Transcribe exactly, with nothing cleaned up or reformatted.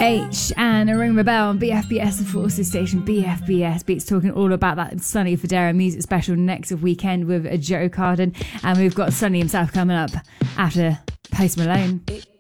H and a Ring the Bell on B F B S, the Forces station. B F B S Beats, talking all about that Sonny Fodera music special next weekend with Joe Carden. And we've got Sonny himself coming up after Post Malone.